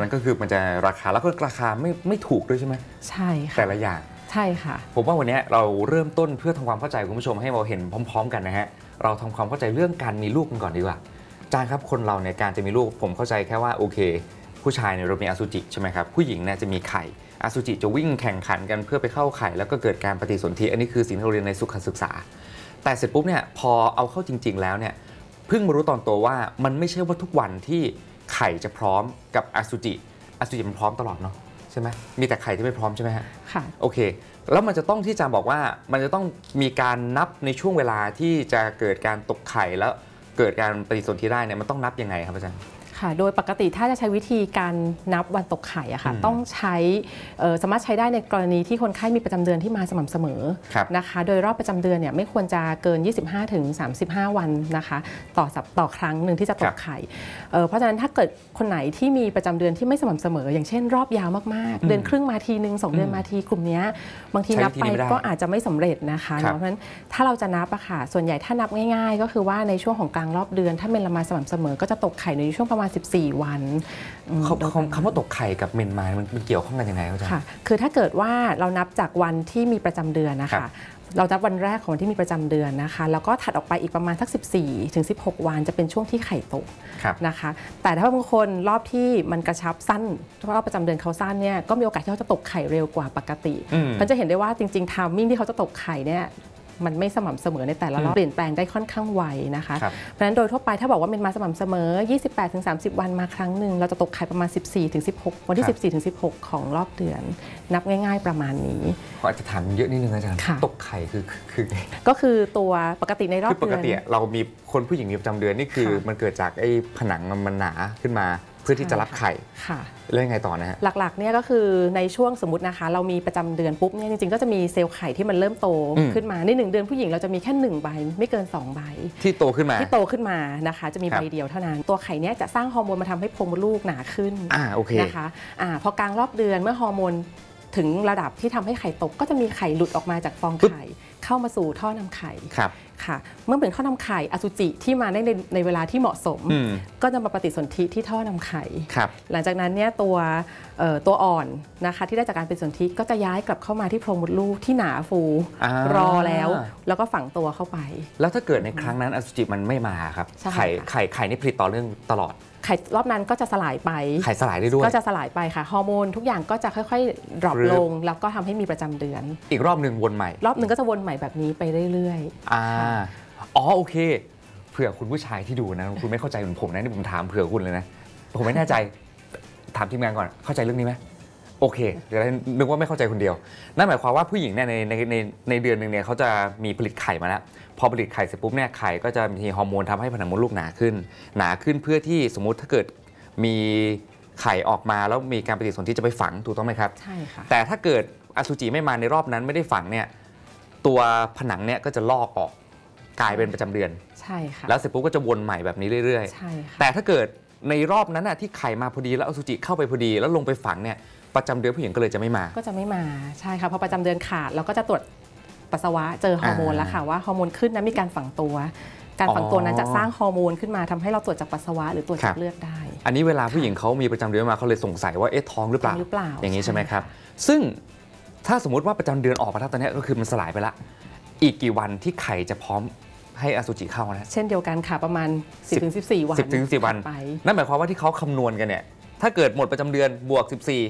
นั้นก็คือมันจะราคาแล้วก็ราคาไม่ถูกด้วยใช่ไหมใช่ค่ะแต่ละอย่างใช่ค่ะผมว่าวันนี้เราเริ่มต้นเพื่อทำความเข้าใจคุณผู้ชมให้เราเห็นพร้อมๆกันนะฮะเราทำความเข้าใจเรื่องการมีลูกกันก่อนดีกว่าอาจารย์ครับคนเราในการจะมีลูกผมเข้าใจแค่ว่าโอเคผู้ชายเนี่ยเรามีอสุจิใช่ไหมครับผู้หญิงเนี่ยจะมีไข่อสุจิจะวิ่งแข่งขันกันเพื่อไปเข้าไข่แล้วก็เกิดการปฏิสนธิอันนี้คือสิ่งที่เราเรียนในสุขศึกษาแต่เสร็จปุ๊บเนี่ยพอเอาเข้าจริงๆแล้วเนี่ยเพิ่งมารู้ตอนโตว่ามันไม่ใช่ว่าทุกวันที่ไข่จะพร้อมกับอสุจิมันพร้อมตลอดเนาะใช่ไหมมีแต่ไข่ที่ไม่พร้อมใช่ไหมฮะค่ะโอเคแล้วมันจะต้องที่อาจารย์บอกว่ามันจะต้องมีการนับในช่วงเวลาที่จะเกิดการตกไข่แล้วเกิดการปฏิสนธิได้เนี่ยมันต้องนับยังไงครับอาจารย์ค่ะโดยปกติถ้าจะใช้วิธีการนับวันตกไข่อะค่ะต้องใช้สามารถใช้ได้ในกรณีที่คนไข้มีประจำเดือนที่มาสม่ำเสมอนะคะโดยรอบประจำเดือนเนี่ยไม่ควรจะเกิน 25-35 วันนะคะต่อครั้งหนึ่งที่จะตกไข่เพราะฉะนั้นถ้าเกิดคนไหนที่มีประจำเดือนที่ไม่สม่ำเสมออย่างเช่นรอบยาวมากๆเดือนครึ่งมาทีนึง2 เดือนมาทีกลุ่มนี้บางทีนับไปก็อาจจะไม่สำเร็จนะคะเพราะฉะนั้นถ้าเราจะนับอะค่ะส่วนใหญ่ถ้านับง่ายๆก็คือว่าในช่วงของกลางรอบเดือนถ้าเมนมาสม่ำเสมอก็จะตกไข่ในช่วงประมาณ14 วันคำว่าตกไข่กับเมนมามันเกี่ยวข้องกันยังไงครับอาจารย์ค่ะคือถ้าเกิดว่าเรานับจากวันที่มีประจำเดือนนะคะเรานับวันแรกของวันที่มีประจำเดือนนะคะแล้วก็ถัดออกไปอีกประมาณสัก14-16 วันจะเป็นช่วงที่ไข่ตกนะคะแต่ถ้าบางคนรอบที่มันกระชับสั้นเพราะว่าประจำเดือนเขาสั้นเนี่ยก็มีโอกาสที่เขาจะตกไข่เร็วกว่าปกติมันจะเห็นได้ว่าจริงๆไทมิ่งที่เขาจะตกไข่เนี่ยมันไม่สม่ำเสมอในแต่ละรอบเปลี่ยนแปลงได้ค่อนข้างไวนะคะเพราะฉะนั้นโดยทั่วไปถ้าบอกว่าเป็นมาสม่ำเสมอ 28-30 วันมาครั้งหนึ่งเราจะตกไข่ประมาณ 14-16 วันที่ 14-16 ของรอบเดือนนับง่ายๆประมาณนี้ขออาจจะถามเยอะนิดนึงอาจารย์ตกไข่คือก็คือตัวปกติในรอบเดือนปกติเรามีคนผู้หญิงมีประจำเดือนนี่คือมันเกิดจากไอ้ผนังมันหนาขึ้นมาเพื่อที่จะรับไข่แล้วยังไงต่อนะฮะหลักๆเนี่ยก็คือในช่วงสมมตินะคะเรามีประจำเดือนปุ๊บเนี่ยจริงๆก็จะมีเซลล์ไข่ที่มันเริ่มโตขึ้นมาใน1 เดือนผู้หญิงเราจะมีแค่1 ใบไม่เกิน2 ใบที่โตขึ้นมานะคะจะมีใบเดียวเท่านั้นตัวไข่เนี่ยจะสร้างฮอร์โมนมาทำให้โพรงมดลูกหนาขึ้นนะคะพอกลางรอบเดือนเมื่อฮอร์โมนถึงระดับที่ทำให้ไข่ตกก็จะมีไข่หลุดออกมาจากฟองไข่เข้ามาสู่ท่อนำไข่ค่ะเมื่อเป็นท่อนำไข่อสุจิที่มาได้ในเวลาที่เหมาะสมก็จะมาปฏิสนธิที่ท่อนำไข่หลังจากนั้นเนี่ยตัวอ่อนนะคะที่ได้จากการปฏิสนธิก็จะย้ายกลับเข้ามาที่โพรงมดลูกที่หนาฟูรอแล้วก็ฝังตัวเข้าไปแล้วถ้าเกิดในครั้งนั้นอสุจิมันไม่มาครับไข่นี่ผลิตต่อเนื่องตลอดไข่รอบนั้นก็จะสลายไปไข่สลายได้ด้วยก็จะสลายไปค่ะฮอร์โมนทุกอย่างก็จะค่อยๆดรอปลงแล้วก็ทำให้มีประจำเดือนอีกรอบหนึ่งวนใหม่รอบหนึ่งก็จะวนใหม่แบบนี้ไปเรื่อยๆโอเคเผื่อคุณผู้ชายที่ดูนะคุณไม่เข้าใจเหมือนผมนะนี่ผมถามเผื่อคุณเลยนะผมไม่แน่ใจถามทีมงานก่อนเข้าใจเรื่องนี้ไหมโอเคเดี๋ยวนึกว่าไม่เข้าใจคนเดียวนั่นหมายความว่าผู้หญิงเนี่ยในเดือนหนึ่งเนี่ยเขาจะมีผลิตไข่มาแล้วพอผลิตไข่เสร็จปุ๊บเนี่ยไข่ก็จะมีฮอร์โมนทำให้ผนังมดลูกหนาขึ้นเพื่อที่สมมุติถ้าเกิดมีไข่ออกมาแล้วมีการปฏิสนธิจะไปฝังถูกต้องไหมครับใช่ค่ะแต่ถ้าเกิดอสุจิไม่มาในรอบนั้นไม่ได้ฝังเนี่ยตัวผนังเนี่ยก็จะลอกออกกลายเป็นประจำเดือนใช่ค่ะแล้วเสร็จปุ๊บก็จะวนใหม่แบบนี้เรื่อยๆใช่ค่ะแต่ถ้าเกิดในรอบนั้นที่ไข่มาพอดีแล้วอสุจิเข้าไปพอดีแล้วลงไปฝังเนี่ยประจำเดือนผู้หญิงก็เลยจะไม่มาใช่ค่ะพอประจำเดือนขาดเราก็จะตรวจปัสสาวะเจอฮอร์โมนแล้วค่ะว่าฮอร์โมนขึ้นนะมีการฝังตัวนั้นจะสร้างฮอร์โมนขึ้นมาทำให้เราตรวจจากปัสสาวะหรือตรวจจากเลือดได้อันนี้เวลาผู้หญิงเขามีประจำเดือนมาเขาเลยสงสัยว่าท้องหรือเปล่าอย่างนี้ใช่ไหมครับซึ่งถ้าสมมติว่าประจำเดือนออกมาแล้วตอนนี้ก็คือมันสลายไปละอีกกี่วันที่ไข่จะพร้อมให้อสุจิเข้านะเช่นเดียวกันค่ะประมาณ 10-14 วัน 10-14 วันนั่นหมายความว่าที่เขาคำนวณกันเนี่ยถ้าเกิดหมดประจำเดือนบวก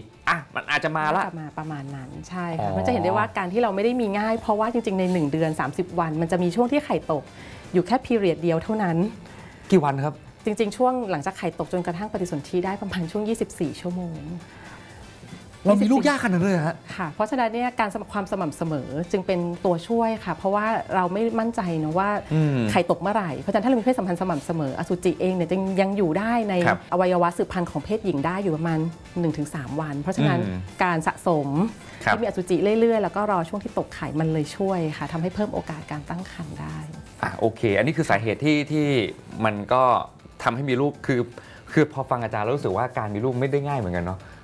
14มันอาจจะมาละประมาณนั้นใช่ค่ะมันจะเห็นได้ว่าการที่เราไม่ได้มีง่ายเพราะว่าจริงๆใน1 เดือน30 วันมันจะมีช่วงที่ไข่ตกอยู่แค่พีเรียดเดียวเท่านั้นกี่วันครับจริงๆช่วงหลังจากไข่ตกจนกระทั่งปฏิสนธิได้ประมาณช่วง24 ชั่วโมงเรามีลูกยากขนาดนั้นเลยฮะค่ะเพราะฉะนั้นเนี่ยการความสม่ำเสมอจึงเป็นตัวช่วยค่ะเพราะว่าเราไม่มั่นใจนะว่าไข่ตกเมื่อไหร่เพราะฉะนั้นถ้าเรามีเพศสัมพันธ์สม่ำเสมออสุจิเองเนี่ยยังอยู่ได้ในอวัยวะสืบพันธุ์ของเพศหญิงได้อยู่ประมาณ 1-3 วันเพราะฉะนั้นการสะสมที่มีอสุจิเรื่อยๆแล้วก็รอช่วงที่ตกไข่มันเลยช่วยค่ะทำให้เพิ่มโอกาสการตั้งครรภ์ได้โอเคอันนี้คือสาเหตุที่มันก็ทำให้มีลูกคือพอฟังอาจารย์แล้วรู้สึกว่าการมีลูกไม่ได้ง่ายเหมือนกันเนาะ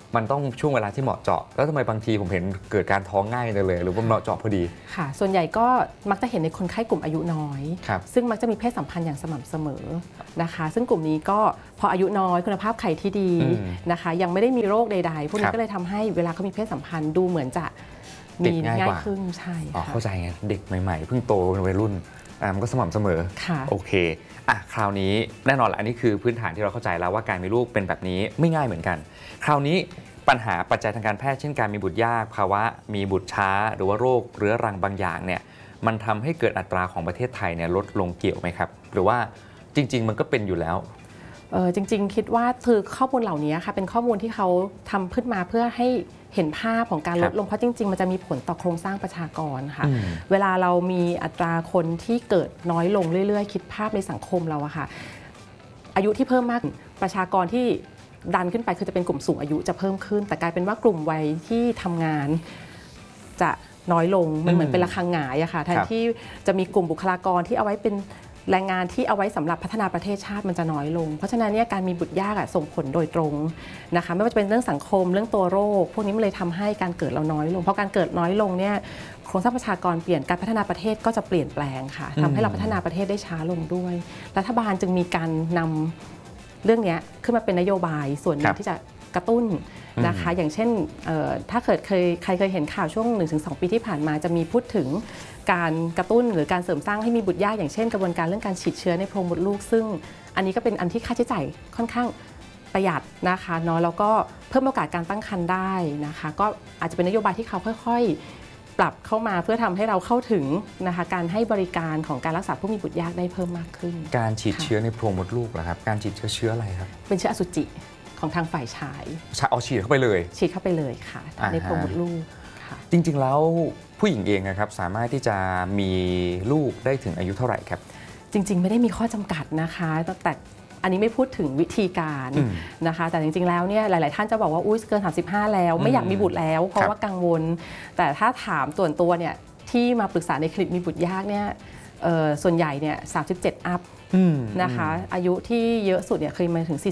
มันต้องช่วงเวลาที่เหมาะเจาะแล้วทำไมบางทีผมเห็นเกิดการท้องง่ายจังเลยหรือว่าเหมาะเจาะพอดีค่ะส่วนใหญ่ก็มักจะเห็นในคนไข้กลุ่มอายุน้อยซึ่งมักจะมีเพศสัมพันธ์อย่างสม่ำเสมอนะคะซึ่งกลุ่มนี้ก็พออายุน้อยคุณภาพไข่ที่ดีนะคะยังไม่ได้มีโรคใดๆพวกนี้ก็เลยทำให้เวลาเขามีเพศสัมพันธ์ดูเหมือนจะมีง่ายขึ้นใช่เข้าใจไงเด็กใหม่ๆเพิ่งโตเป็นวัยรุ่นมันก็สม่ำเสมอโอเคคราวนี้แน่นอนอันนี้คือพื้นฐานที่เราเข้าใจแล้วว่าการมีลูกเป็นแบบนี้ไม่ง่ายเหมือนกันคราวนี้ปัญหาปัจจัยทางการแพทย์เช่นการมีบุตรยากภาวะมีบุตรช้าหรือว่าโรคเรื้อรังบางอย่างเนี่ยมันทำให้เกิดอัตราของประเทศไทยเนี่ยลดลงเกี่ยวไหมครับหรือว่าจริงๆมันก็เป็นอยู่แล้วจริงๆคิดว่าคือข้อมูลเหล่านี้ค่ะเป็นข้อมูลที่เขาทำขึ้นมาเพื่อให้เห็นภาพของการลดลงเพราะจริงๆมันจะมีผลต่อโครงสร้างประชากรค่ะเวลาเรามีอัตราคนที่เกิดน้อยลงเรื่อยๆคิดภาพในสังคมเราอะค่ะอายุที่เพิ่มมากประชากรที่ดันขึ้นไปคือจะเป็นกลุ่มสูงอายุจะเพิ่มขึ้นแต่กลายเป็นว่ากลุ่มวัยที่ทำงานจะน้อยลงมันเหมือนเป็นระฆังหงายอะค่ะแทนที่จะมีกลุ่มบุคลากรที่เอาไว้เป็นแรงงานที่เอาไว้สำหรับพัฒนาประเทศชาติมันจะน้อยลงเพราะฉะนั้นเนี่ยการมีบุตรยากส่งผลโดยตรงนะคะไม่ว่าจะเป็นเรื่องสังคมเรื่องตัวโรคพวกนี้มันเลยทำให้การเกิดเราน้อยลงเพราะการเกิดน้อยลงเนี่ยโครงสร้างประชากรเปลี่ยนการพัฒนาประเทศก็จะเปลี่ยนแปลงค่ะทำให้เราพัฒนาประเทศได้ช้าลงด้วยรัฐบาลจึงมีการนำเรื่องนี้ขึ้นมาเป็นนโยบายส่วนหนึ่งที่จะกระตุ้นนะคะอย่างเช่นถ้าเกิดใครเคยเห็นข่าวช่วง 1-2 ปีที่ผ่านมาจะมีพูดถึงการกระตุ้นหรือการเสริมสร้างให้มีบุตรยากอย่างเช่นกระบวนการเรื่องการฉีดเชื้อในโพรงมดลูกซึ่งอันนี้ก็เป็นอันที่ค่าใช้จ่ายค่อนข้างประหยัดนะคะเนาะแล้วก็เพิ่มโอกาสการตั้งครรภ์ได้นะคะก็อาจจะเป็นนโยบายที่เขาค่อยๆปรับเข้ามาเพื่อทำให้เราเข้าถึงนะคะการให้บริการของการรักษาผู้มีบุตรยากได้เพิ่มมากขึ้นการฉีดเชื้อในโพรงมดลูกเหรอครับการฉีดเชื้ออะไรครับเป็นเชื้ออสุจิของทางฝ่ายชายฉีดเข้าไปเลยฉีดเข้าไปเลยค่ะในโพรงมดลูกค่ะจริงๆแล้วผู้หญิงเองนะครับสามารถที่จะมีลูกได้ถึงอายุเท่าไหร่ครับจริงๆไม่ได้มีข้อจำกัดนะคะแต่อันนี้ไม่พูดถึงวิธีการนะคะแต่จริงๆแล้วเนี่ยหลายๆท่านจะบอกว่าอุ้ยเกิน35แล้วไม่อยากมีบุตรแล้วเพราะว่ากังวลแต่ถ้าถามส่วนตัวเนี่ยที่มาปรึกษาในคลินิกมีบุตรยากเนี่ยส่วนใหญ่เนี่ย37อัพนะคะอายุที่เยอะสุดเนี่ยเคยมาถึง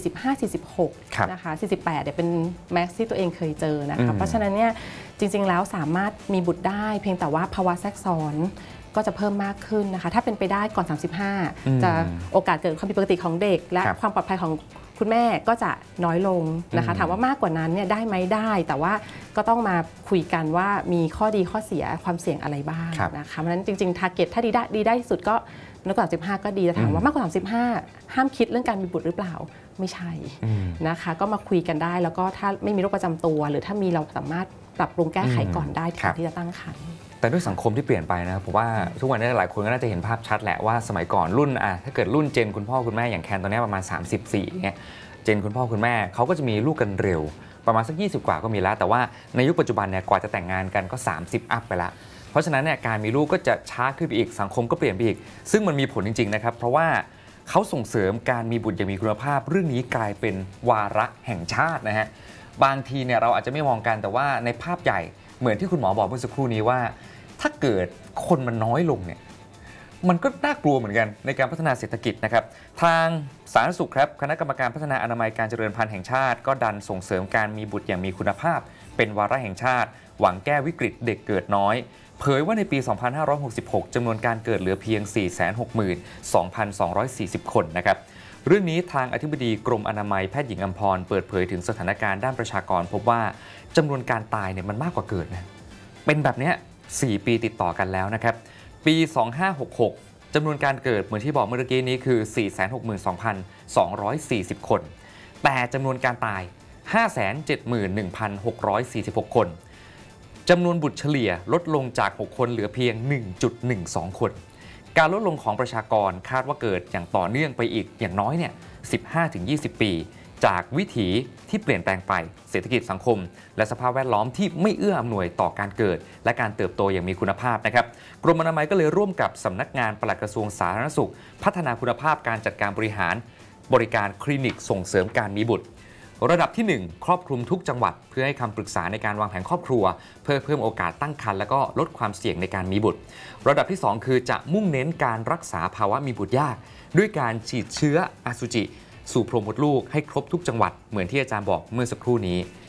45-46นะคะ48เนี่ยเป็นแม็กซ์ที่ตัวเองเคยเจอนะคะเพราะฉะนั้นเนี่ยจริงๆแล้วสามารถมีบุตรได้เพียงแต่ว่าภาวะแทรกซ้อนก็จะเพิ่มมากขึ้นนะคะถ้าเป็นไปได้ก่อน35จะโอกาสเกิดความผิดปกติของเด็กและความปลอดภัยของคุณแม่ก็จะน้อยลงนะคะถามว่ามากกว่านั้นเนี่ยได้ไหมได้แต่ว่าก็ต้องมาคุยกันว่ามีข้อดีข้อเสียความเสี่ยงอะไรบ้างนะคะเพราะฉะนั้นจริงๆ target ถ้าดีได้ที่สุดก็น้อยกว่า35ก็ดีแต่ถามว่ามากกว่า35ห้ามคิดเรื่องการมีบุตรหรือเปล่าไม่ใช่นะคะก็มาคุยกันได้แล้วก็ถ้าไม่มีโรคประจำตัวหรือถ้ามีเราสามารถปรับปรุงแก้ไขก่อนได้ที่จะตั้งครรภ์แต่ด้วยสังคมที่เปลี่ยนไปนะผมว่าทุกวันนี้หลายคนก็น่าจะเห็นภาพชัดแหละว่าสมัยก่อนรุ่นถ้าเกิดรุ่นเจนคุณพ่อคุณแม่อย่างแคนตอนนี้ประมาณ34เนี่ยเจนคุณพ่อคุณแม่เขาก็จะมีลูกกันเร็วประมาณสัก20กว่าก็มีแล้วแต่ว่าในยุคปัจจุบันเนี่ยกว่าจะแต่งงานกันก็30อัพไปแล้วเพราะฉะนั้นเนี่ยการมีลูกก็จะช้าขึ้นไปอีกสังคมก็เปลี่ยนไปอีกซึ่งมันมีผลจริงๆนะครับเพราะว่าเขาส่งเสริมการมีบุตรอย่างมีคุณภาพเรื่องนี้กลายเป็นวาระแห่งชาตินะฮะบางทีเนี่ยเราอาจจะไม่มองกันแต่ว่าในภาพใหญ่เหมือนที่คุณหมอบอกเมื่อสักครู่นี้ว่าถ้าเกิดคนมันน้อยลงเนี่ยมันก็น่ากลัวเหมือนกันในการพัฒนาเศรษฐกิจนะครับทางสาธารณสุขครับคณะกรรมการพัฒนาอนามัยการเจริญพันธุ์แห่งชาติก็ดันส่งเสริมการมีบุตรอย่างมีคุณภาพเป็นวาระแห่งชาติหวังแก้วิกฤตเด็กเกิดน้อยเผยว่าในปี 2566 จำนวนการเกิดเหลือเพียง 462,240 คนนะครับเรื่องนี้ทางอธิบดีกรมอนามัยแพทย์หญิงอัมพรเปิดเผยถึงสถานการณ์ด้านประชากรพบว่าจำนวนการตายเนี่ยมันมากกว่าเกิดนะเป็นแบบนี้4 ปีติดต่อกันแล้วนะครับปี 2566 จำนวนการเกิดเหมือนที่บอกเมื่อกี้นี้คือ 462,240 คนแต่จำนวนการตาย 571,646 คนจำนวนบุตรเฉลี่ยลดลงจาก6คนเหลือเพียง 1.12 คนการลดลงของประชากรคาดว่าเกิดอย่างต่อเนื่องไปอีกอย่างน้อยเนี่ย 15-20 ปีจากวิถีที่เปลี่ยนแปลงไปเศรษฐกิจสังคมและสภาพแวดล้อมที่ไม่เอื้ออำนวยต่อการเกิดและการเติบโตอย่างมีคุณภาพนะครับกรมอนามัยก็เลยร่วมกับสำนักงานปลัดกระทรวงสาธารณสุขพัฒนาคุณภาพการจัดการบริหารบริการคลินิกส่งเสริมการมีบุตรระดับที่ 1 ครอบคลุมทุกจังหวัดเพื่อให้คำปรึกษาในการวางแผนครอบครัวเพื่อเพิ่มโอกาสตั้งครรภ์และก็ลดความเสี่ยงในการมีบุตรระดับที่ 2 คือจะมุ่งเน้นการรักษาภาวะมีบุตรยากด้วยการฉีดเชื้ออสุจิสู่โพรงมดลูกให้ครบทุกจังหวัดเหมือนที่อาจารย์บอกเมื่อสักครู่นี้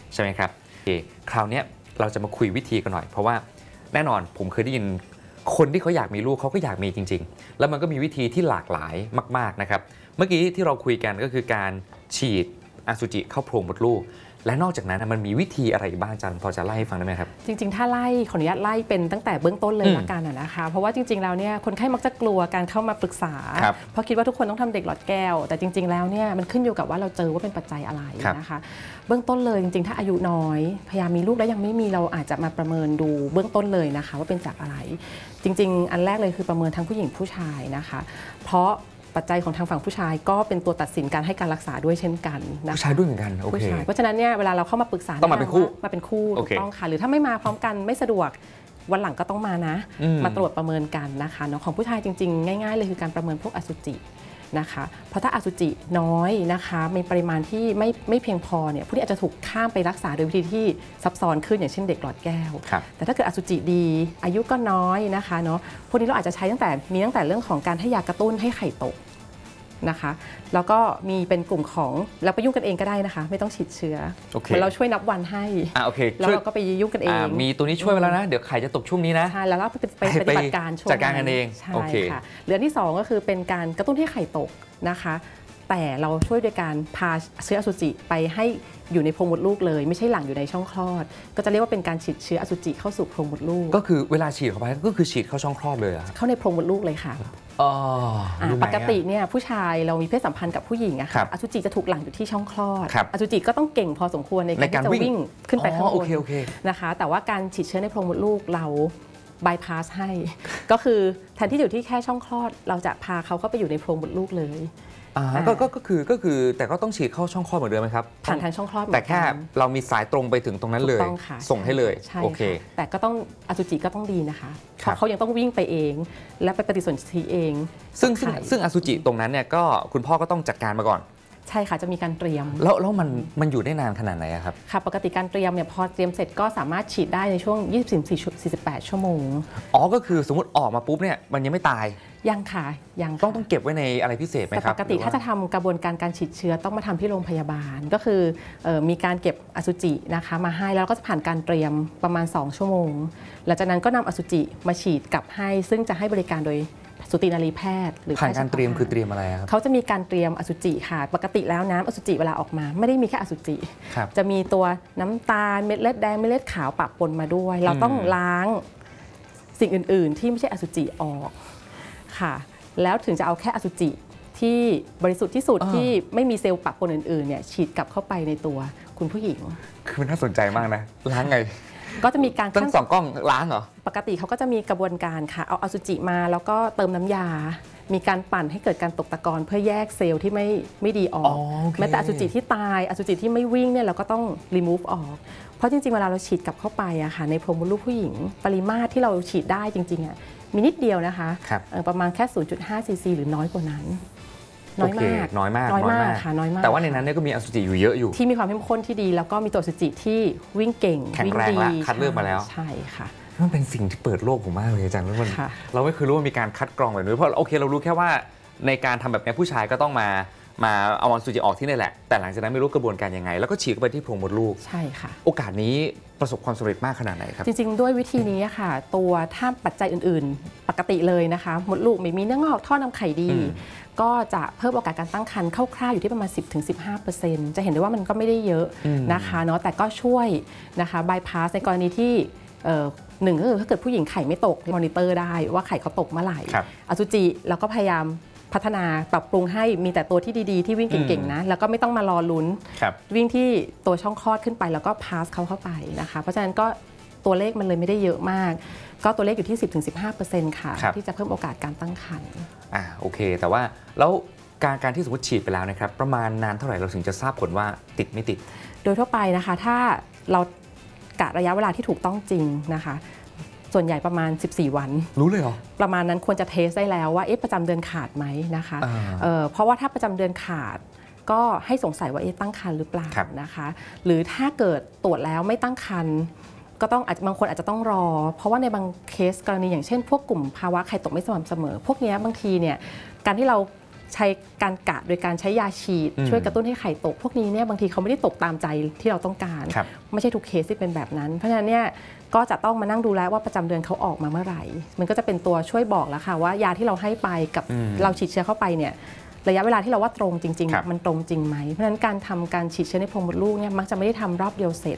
ใช่ไหมครับโอเคคราวนี้เราจะมาคุยวิธีกันหน่อยเพราะว่าแน่นอนผมเคยได้ยินคนที่เขาอยากมีลูกเขาก็อยากมีจริงๆแล้วมันก็มีวิธีที่หลากหลายมากๆนะครับเมื่อกี้ที่เราคุยกันก็คือการฉีดอสุจิเข้าโพรงมดลูกและนอกจากนั้นมันมีวิธีอะไรบ้างอาจารย์พอจะไล่ให้ฟังได้ไหมครับจริงๆถ้าไล่ขออนุญาตไล่เป็นตั้งแต่เบื้องต้นเลยละกันนะคะเพราะว่าจริงๆแล้วเนี่ยคนไข้มักจะกลัวการเข้ามาปรึกษาเพราะคิดว่าทุกคนต้องทำเด็กหลอดแก้วแต่จริงๆแล้วเนี่ยมันขึ้นอยู่กับว่าเราเจอว่าเป็นปัจจัยอะไรนะคะเบื้องต้นเลยจริงๆถ้าอายุน้อยพยายามมีลูกแล้วยังไม่มีเราอาจจะมาประเมินดูเบื้องต้นเลยนะคะว่าเป็นจากอะไรจริงๆอันแรกเลยคือประเมินทั้งผู้หญิงผู้ชายนะคะเพราะปัจจัยของทางฝั่งผู้ชายก็เป็นตัวตัดสินการให้การรักษาด้วยเช่นกันนะคะผู้ชายด้วยเหมือนกันโอเคเพราะฉะนั้นเนี่ยเวลาเราเข้ามาปรึกษาต้องมาเป็นคู่ถูกต้องค่ะหรือถ้าไม่มาพร้อมกันไม่สะดวกวันหลังก็ต้องมานะมาตรวจประเมินกันนะคะเนาะของผู้ชายจริงๆง่ายๆเลยคือการประเมินพวกอสุจินะคะเพราะถ้าอสุจิน้อยนะคะมีปริมาณที่ไม่เพียงพอเนี่ยผู้นี้อาจจะถูกข้ามไปรักษาโดยวิธีที่ซับซ้อนขึ้นอย่างเช่นเด็กหลอดแก้วแต่ถ้าเกิดอสุจิดีอายุก็น้อยนะคะเนาะพวกนี้เราอาจจะใช้ตั้งแต่เรื่องของการให้ยากระตุ้นให้ไข่ตกนะคะแล้วก็มีเป็นกลุ่มของเราไปยุ่งกันเองก็ได้นะคะไม่ต้องฉีดเชื้อเหมือนเราช่วยนับวันให้แล้วเราก็ไปยุ่งกันเองมีตัวนี้ช่วยไปแล้วนะเดี๋ยวไข่จะตกช่วงนี้นะใช่แล้วเราไปปฏิบัติการช่วงจัดการกันเองใช่ค่ะเรื่องที่2ก็คือเป็นการกระตุ้นให้ไข่ตกนะคะแต่เราช่วยโดยการพาเชื้ออสุจิไปให้อยู่ในโพรงมดลูกเลยไม่ใช่หลั่งอยู่ในช่องคลอดก็จะเรียกว่าเป็นการฉีดเชื้ออสุจิเข้าสู่โพรงมดลูกก็คือเวลาฉีดเข้าไปก็คือฉีดเข้าช่องคลอดเลยเข้าในโพรงมดลูกเลยค่ะปกติเนี่ยผู้ชายเรามีเพศสัมพันธ์กับผู้หญิงอะค่ะอสุจิจะถูกหลั่งอยู่ที่ช่องคลอดอสุจิก็ต้องเก่งพอสมควรในการที่จะวิ่งขึ้นไปข้างบนนะคะแต่ว่าการฉีดเชื้อในโพรงมดลูกเราบายพาสให้ก็คือแทนที่อยู่ที่แค่ช่องคลอดเราจะพาเขาเข้าไปอยู่ในโพรงมดลูกเลยก็คือแต่ก็ต้องฉีดเข้าช่องคลอดเหมือนเดิมไหมครับผ่านทางช่องคลอดแต่แค่เรามีสายตรงไปถึงตรงนั้นเลยส่งให้เลยโอเคแต่ก็ต้องอสุจิก็ต้องดีนะคะเพราะเขายังต้องวิ่งไปเองและไปปฏิสนธิเองซึ่งอสุจิตรงนั้นเนี่ยก็คุณพ่อก็ต้องจัดการมาก่อนใช่ค่ะจะมีการเตรียมแล้วมันอยู่ได้นานขนาดไหนครับค่ะปกติการเตรียมเนี่ยพอเตรียมเสร็จก็สามารถฉีดได้ในช่วง 24-48 ชั่วโมงก็คือสมมติออกมาปุ๊บเนี่ยมันยังไม่ตายยังค่ะยังต้องเก็บไว้ในอะไรพิเศษไหมครับปกติถ้าจะทำกระบวนการการฉีดเชื้อต้องมาทำที่โรงพยาบาลก็คือมีการเก็บอสุจินะคะมาให้แล้วก็จะผ่านการเตรียมประมาณ2ชั่วโมงหลังจากนั้นก็นำอสุจิมาฉีดกลับให้ซึ่งจะให้บริการโดยสูตินารีแพทย์หรือผ่านการเตรียมคือเตรียมอะไรครับเขาจะมีการเตรียมอสุจิค่ะปกติแล้วน้ำอสุจิเวลาออกมาไม่ได้มีแค่อสุจิจะมีตัวน้ำตาลเม็ดเลือดแดงเม็ดเลือดขาวปะปนมาด้วยเราต้องล้างสิ่งอื่นๆที่ไม่ใช่อสุจิออกค่ะแล้วถึงจะเอาแค่อสุจิที่บริสุทธิ์ที่สุดที่ไม่มีเซลล์ปะปนอื่นๆเนี่ยฉีดกลับเข้าไปในตัวคุณผู้หญิงคือน่าสนใจมากนะล้างไงก็จะมีการตั้ง2 กล้องล้างเหรอปกติเขาก็จะมีกระบวนการค่ะเอาอสุจิมาแล้วก็เติมน้ำยามีการปั่นให้เกิดการตกตะกอนเพื่อแยกเซลล์ที่ไม่ดีออกแม้แต่อสุจิที่ตายอสุจิที่ไม่วิ่งเนี่ยเราก็ต้อง remove ออกเพราะจริงๆเวลาเราฉีดกลับเข้าไปอะค่ะในโพรงมดลูกผู้หญิงปริมาตรที่เราฉีดได้จริงๆอะมีนิดเดียวนะคะประมาณแค่ 0.5 ซีซีหรือน้อยกว่านั้นน้อยมากค่ะน้อยมากแต่ว่าในนั้นเนี่ยก็มีอสุจิอยู่เยอะอยู่ที่มีความเข้มข้นที่ดีแล้วก็มีตัวอสุจิที่วิ่งเก่งแข็งแรงและคัดเลือกมาแล้วใช่ค่ะมันเป็นสิ่งที่เปิดโลกผมมากเลยอาจารย์เราไม่เคยรู้ว่ามีการคัดกรองแบบนี้เพราะโอเคเรารู้แค่ว่าในการทำแบบนี้ผู้ชายก็ต้องมาเอาอสุจิออกที่นี่แหละแต่หลังจากนั้นไม่รู้กระบวนการยังไงแล้วก็ฉีดเข้าไปที่โพรงมดลูกใช่ค่ะโอกาสนี้ประสบความสำเร็จมากขนาดไหนครับจริงๆด้วยวิธีนี้ค่ะตัวถ้าปัจจัยอื่นๆปกติเลยนะคะมดลูกไม่มีเนื้องอกท่อนำไข่ดีก็จะเพิ่มโอกาสการตั้งครรภ์คร่าวๆอยู่ที่ประมาณ 10-15% จะเห็นได้ว่ามันก็ไม่ได้เยอะนะคะเนาะแต่ก็ช่วยนะคะบายพาสในกรณีที่หนึ่งก็คือถ้าเกิดผู้หญิงไข่ไม่ตกมอนิเตอร์ได้ว่าไข่เขาตกเมื่อไหร่อสุจิเราก็พยายามพัฒนาปรับปรุงให้มีแต่ตัวที่ดีๆที่วิ่งเก่งๆนะแล้วก็ไม่ต้องมารอลุ้นวิ่งที่ตัวช่องคลอดขึ้นไปแล้วก็พาสเข้าไปนะคะเพราะฉะนั้นก็ตัวเลขมันเลยไม่ได้เยอะมากก็ตัวเลขอยู่ที่ 10-15% ค่ะที่จะเพิ่มโอกาสการตั้งครรภ์โอเคแต่ว่าแล้วการที่สมมติฉีดไปแล้วนะครับประมาณนานเท่าไหร่เราถึงจะทราบผลว่าติดไม่ติดโดยทั่วไปนะคะถ้าเรากะระยะเวลาที่ถูกต้องจริงนะคะส่วนใหญ่ประมาณ14วันรู้เลยเหรอประมาณนั้นควรจะเทสได้แล้วว่าประจำเดือนขาดไหมนะคะเพราะว่าถ้าประจำเดือนขาดก็ให้สงสัยว่าตั้งครรภ์หรือเปล่านะคะหรือถ้าเกิดตรวจแล้วไม่ตั้งครรภ์ก็ต้องบางคนอาจจะต้องรอเพราะว่าในบางเคสกรณีอย่างเช่นพวกกลุ่มภาวะไข่ตกไม่สม่ำเสมอพวกนี้บางทีเนี่ยการที่เราใช้การกะโดยการใช้ยาฉีดช่วยกระตุ้นให้ไข่ตกพวกนี้เนี่ยบางทีเขาไม่ได้ตกตามใจที่เราต้องการไม่ใช่ทุกเคสที่เป็นแบบนั้นเพราะฉะนั้นเนี่ยก็จะต้องมานั่งดูแลว่าประจำเดือนเขาออกมาเมื่อไหร่มันก็จะเป็นตัวช่วยบอกแล้วค่ะว่ายาที่เราให้ไปกับเราฉีดเชื้อเข้าไปเนี่ยระยะเวลาที่เราว่าตรงจริงๆมันตรงจริงไหมเพราะฉะนั้นการทำการฉีดเชื้อในโพรงมดลูกเนี่ยมักจะไม่ได้ทำรอบเดียวเสร็จ